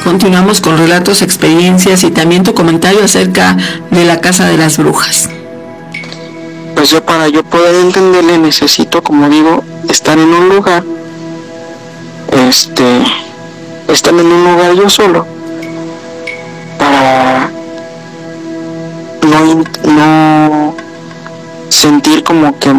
continuamos con relatos, experiencias y también tu comentario acerca de la Casa de las Brujas. Pues yo, para yo poder entenderle, necesito, como digo, estar en un lugar, estar en un lugar yo solo, para no sentir como que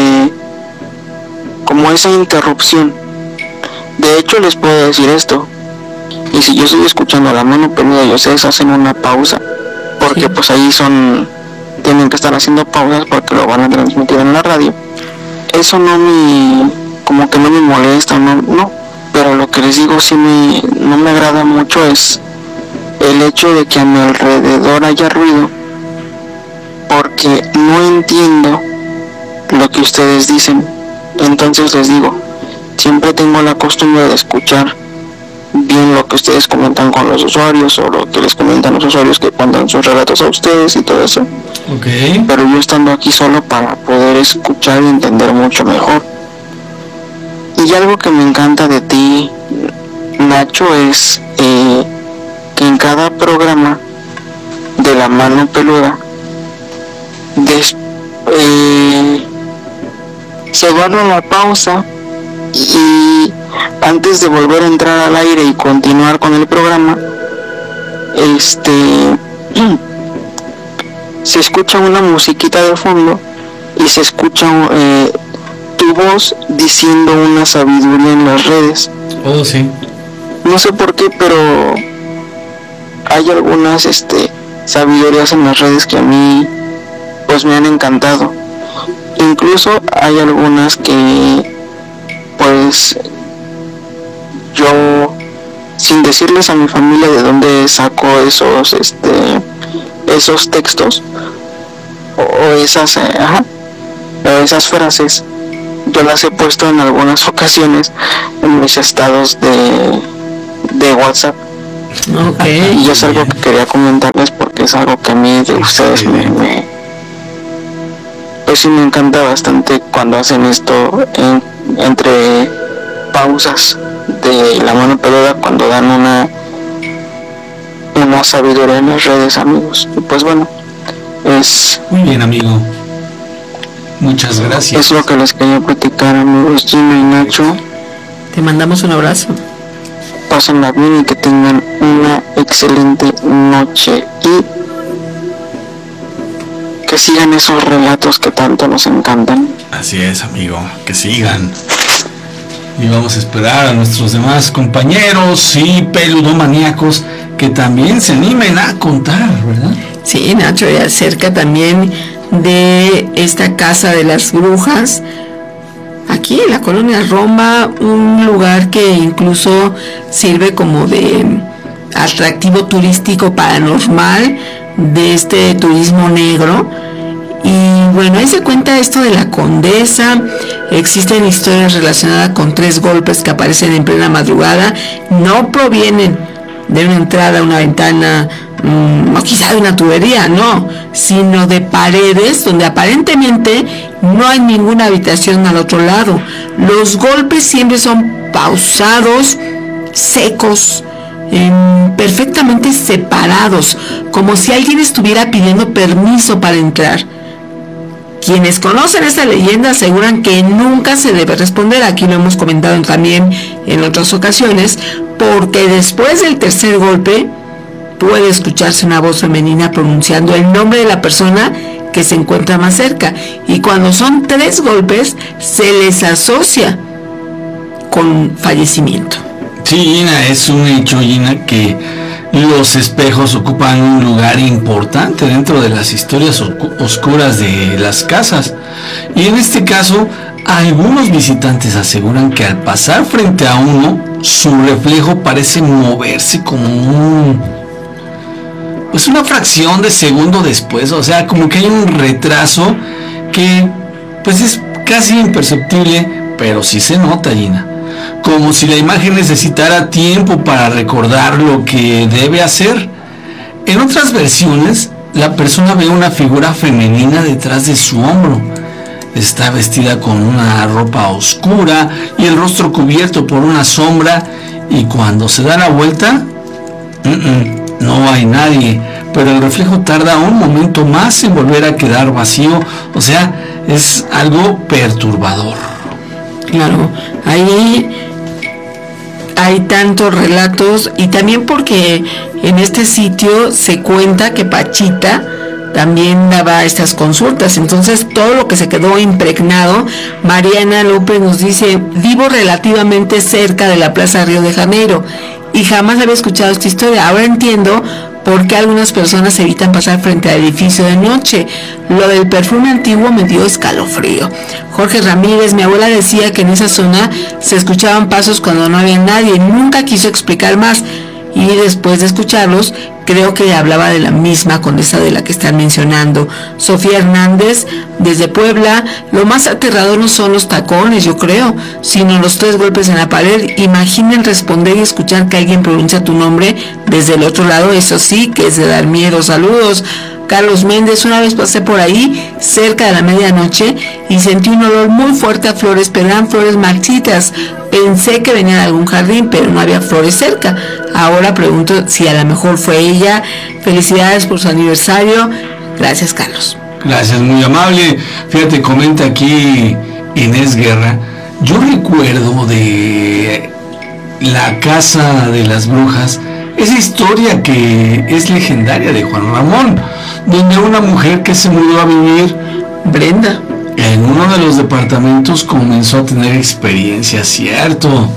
como esa interrupción. De hecho, les puedo decir esto, y si yo estoy escuchando a La Mano Peluda y ustedes hacen una pausa, porque sí, pues ahí tienen que estar haciendo pausas porque lo van a transmitir en la radio, eso como que no me molesta, no, pero lo que les digo sí no me agrada mucho es el hecho de que a mi alrededor haya ruido, porque no entiendo lo que ustedes dicen. Entonces les digo, siempre tengo la costumbre de escuchar bien lo que ustedes comentan con los usuarios, o lo que les comentan los usuarios que cuentan sus relatos a ustedes y todo eso. Okay. Pero yo estando aquí solo para poder escuchar y entender mucho mejor. Y algo que me encanta de ti, Nacho, es que en cada programa de La Mano Peluda se van a la pausa, y antes de volver a entrar al aire y continuar con el programa, se escucha una musiquita de fondo y se escucha tu voz diciendo una sabiduría en las redes. Oh, sí. No sé por qué, pero hay algunas sabidurías en las redes que a mí pues me han encantado. Incluso hay algunas que pues yo, sin decirles a mi familia de dónde saco esos textos o esas frases, yo las he puesto en algunas ocasiones en mis estados de WhatsApp. Okay. Y es algo que quería comentarles, porque es algo que a mí de ustedes pues sí me encanta bastante cuando hacen esto entre pausas de La Mano Peluda, cuando dan una sabiduría en las redes, amigos. Y pues bueno, es muy bien, amigo, muchas gracias. Es lo que les quería platicar, amigos Gino y Nacho. Te mandamos un abrazo. Pásenla bien y que tengan una excelente noche, y que sigan esos relatos que tanto nos encantan. Así es, amigo, que sigan. Y vamos a esperar a nuestros demás compañeros y peludomaníacos que también se animen a contar, ¿verdad? Sí, Nacho, y acerca también de esta Casa de las Brujas, aquí en la colonia Roma, un lugar que incluso sirve como de atractivo turístico paranormal, de este turismo negro. Y bueno, ahí se cuenta esto de la Condesa. Existen historias relacionadas con 3 golpes que aparecen en plena madrugada. No provienen de una entrada, una ventana, no quizá de una tubería, no, sino de paredes donde aparentemente no hay ninguna habitación al otro lado. Los golpes siempre son pausados, secos, perfectamente separados, como si alguien estuviera pidiendo permiso para entrar. Quienes conocen esta leyenda aseguran que nunca se debe responder, aquí lo hemos comentado también en otras ocasiones, porque después del tercer golpe puede escucharse una voz femenina pronunciando el nombre de la persona que se encuentra más cerca, y cuando son 3 golpes se les asocia con fallecimiento. Sí, Gina, es un hecho, Gina, que los espejos ocupan un lugar importante dentro de las historias oscuras de las casas. Y en este caso, algunos visitantes aseguran que al pasar frente a uno, su reflejo parece moverse como una fracción de segundo después. O sea, como que hay un retraso que pues es casi imperceptible, pero sí se nota, Gina. Como si la imagen necesitara tiempo para recordar lo que debe hacer. En otras versiones, la persona ve una figura femenina detrás de su hombro. Está vestida con una ropa oscura y el rostro cubierto por una sombra, y cuando se da la vuelta, No hay nadie, pero el reflejo tarda un momento más en volver a quedar vacío, o sea, es algo perturbador. Claro, ahí hay tantos relatos, y también porque en este sitio se cuenta que Pachita también daba estas consultas. Entonces todo lo que se quedó impregnado. Mariana López nos dice: vivo relativamente cerca de la Plaza Río de Janeiro y jamás había escuchado esta historia. Ahora entiendo por qué algunas personas evitan pasar frente al edificio de noche. Lo del perfume antiguo me dio escalofrío. Jorge Ramírez: mi abuela decía que en esa zona se escuchaban pasos cuando no había nadie. Nunca quiso explicar más, y después de escucharlos creo que hablaba de la misma condesa de la que están mencionando. Sofía Hernández desde Puebla: lo más aterrador no son los tacones, yo creo, sino los 3 golpes en la pared. Imaginen responder y escuchar que alguien pronuncia tu nombre desde el otro lado, eso sí que es de dar miedo. Saludos. Carlos Méndez: una vez pasé por ahí cerca de la medianoche y sentí un olor muy fuerte a flores, pero eran flores marchitas. Pensé que venía de algún jardín, pero no había flores cerca. Ahora pregunto si a lo mejor fue ella. Felicidades por su aniversario. Gracias, Carlos. Gracias, muy amable. Fíjate, comenta aquí Inés Guerra: yo recuerdo de la Casa de las Brujas, esa historia que es legendaria de Juan Ramón, donde una mujer que se mudó a vivir, Brenda, en uno de los departamentos comenzó a tener experiencia, cierto,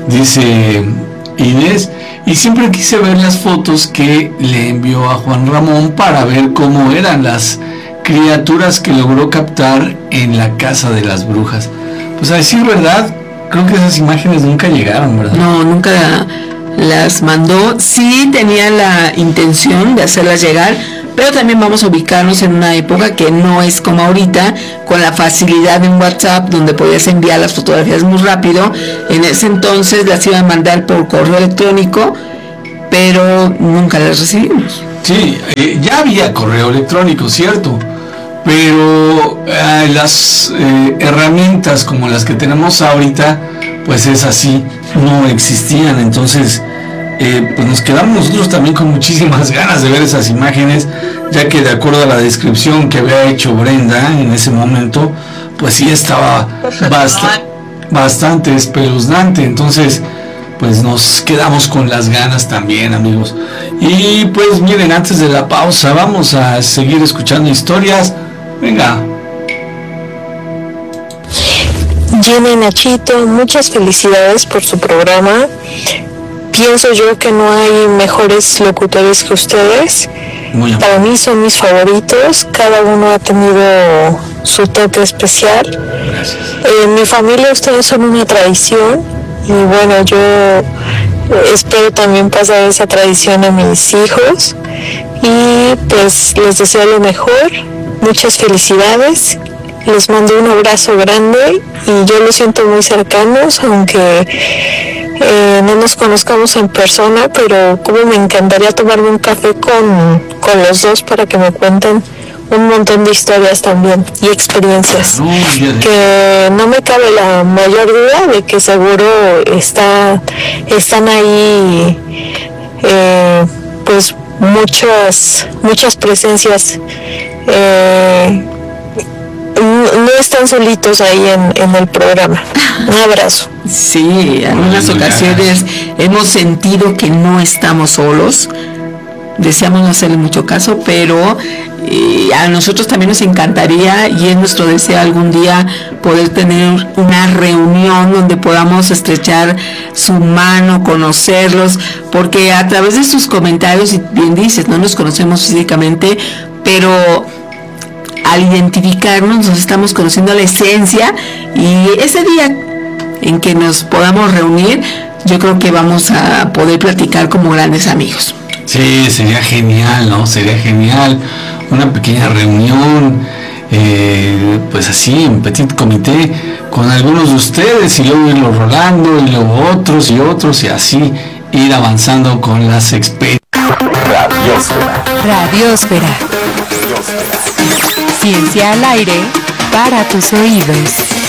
dice Inés, y siempre quise ver las fotos que le envió a Juan Ramón para ver cómo eran las criaturas que logró captar en la Casa de las Brujas. Pues a decir verdad, creo que esas imágenes nunca llegaron, ¿verdad? no, nunca las mandó. Sí tenía la intención de hacerlas llegar, pero también vamos a ubicarnos en una época que no es como ahorita, con la facilidad de un WhatsApp donde podías enviar las fotografías muy rápido. En ese entonces las iban a mandar por correo electrónico, pero nunca las recibimos. Sí, ya había correo electrónico, cierto, pero las herramientas como las que tenemos ahorita, pues es así, no existían. Entonces pues nos quedamos nosotros también con muchísimas ganas de ver esas imágenes, ya que de acuerdo a la descripción que había hecho Brenda en ese momento, pues sí estaba bastante espeluznante. Entonces pues nos quedamos con las ganas también, amigos. Y pues miren, antes de la pausa vamos a seguir escuchando historias. Venga. Jenny, Nachito, muchas felicidades por su programa. Pienso yo que no hay mejores locutores que ustedes. Para mí son mis favoritos. Cada uno ha tenido su toque especial. En mi familia ustedes son una tradición. Y bueno, yo espero también pasar esa tradición a mis hijos. Y pues les deseo lo mejor. Muchas felicidades. Les mando un abrazo grande y yo los siento muy cercanos, aunque no nos conozcamos en persona, pero como me encantaría tomarme un café con los dos para que me cuenten un montón de historias también y experiencias, que no me cabe la mayor duda de que seguro están ahí pues muchas presencias. No están solitos ahí en el programa. Un abrazo. Sí, en algunas ocasiones hemos sentido que no estamos solos. Deseamos no hacerle mucho caso, pero a nosotros también nos encantaría, y es nuestro deseo algún día poder tener una reunión donde podamos estrechar su mano, conocerlos, porque a través de sus comentarios, y bien dices, no nos conocemos físicamente, pero al identificarnos nos estamos conociendo la esencia, y ese día en que nos podamos reunir, yo creo que vamos a poder platicar como grandes amigos. Sí, sería genial, ¿no? Sería genial una pequeña reunión, pues así, un petit comité con algunos de ustedes, y luego irlo rolando, y luego otros y otros, y así ir avanzando con las experiencias. Radiósfera. Ciencia al aire para tus oídos.